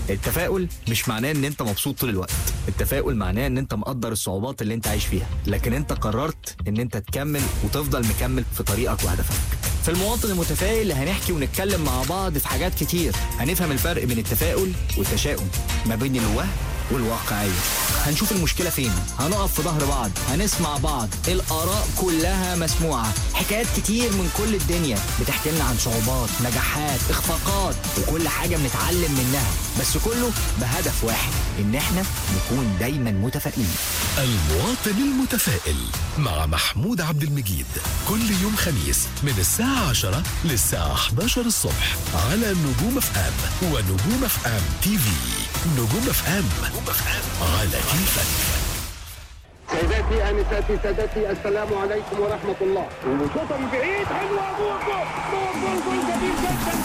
التفاؤل مش معناه ان انت مبسوط طول الوقت، التفاؤل معناه ان انت مقدر الصعوبات اللي انت عايش فيها، لكن انت قررت ان انت تكمل وتفضل مكمل في طريقك وهدفك. في المواطن المتفائل هنحكي ونتكلم مع بعض في حاجات كتير، هنفهم الفرق بين التفاؤل والتشاؤم، ما بين الوهم والواقعية. هنشوف المشكلة فين، هنقف في ظهر بعض، هنسمع بعض، الآراء كلها مسموعة، حكايات كتير من كل الدنيا بتحكي لنا عن صعوبات، نجاحات، اخفاقات، وكل حاجة بنتعلم منها، بس كله بهدف واحد، ان احنا نكون دايما متفائلين. المواطن المتفائل مع محمود عبد المجيد، كل يوم خميس من الساعة 10 للساعة 11 الصبح على نجوم اف ام ونجوم اف ام تي في. نجوم اف ام على كيفك. سيداتي آنساتي سادتي، السلام عليكم ورحمة الله. وشوطة من بعيد حلوة، جول جول جول جول جميل جدا.